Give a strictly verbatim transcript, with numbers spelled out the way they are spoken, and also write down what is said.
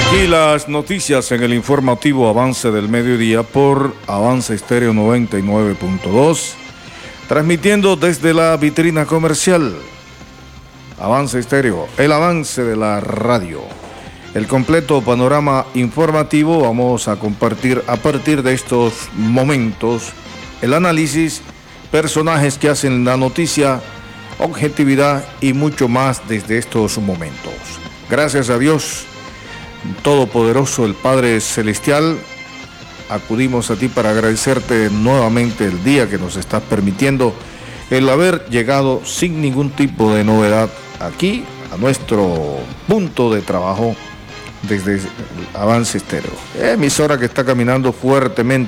Aquí las noticias en el informativo Avance del Mediodía por Avance Estéreo noventa y nueve punto dos, transmitiendo desde la vitrina comercial. Avance Estéreo, el avance de la radio. El completo panorama informativo vamos a compartir a partir de estos momentos el análisis, personajes que hacen la noticia, objetividad y mucho más desde estos momentos. Gracias a Dios Todopoderoso, el Padre Celestial, acudimos a ti para agradecerte nuevamente el día que nos estás permitiendo el haber llegado sin ningún tipo de novedad aquí a nuestro punto de trabajo desde Avance Estéreo, emisora que está caminando fuertemente